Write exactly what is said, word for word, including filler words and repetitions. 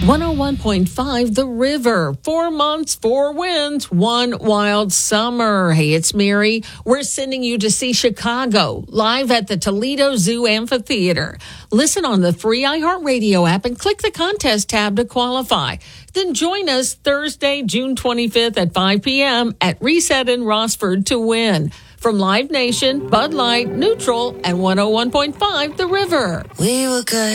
one oh one point five The River. Four months, four wins, one wild summer. Hey, it's Mary. We're sending you to see Chicago live at the Toledo Zoo Amphitheater. Listen on the free iHeartRadio app and click the contest tab to qualify. Then join us Thursday, June twenty-fifth at five p.m. at Reset in Rossford to win. From Live Nation, Bud Light, Neutral, and one oh one point five The River. We were good.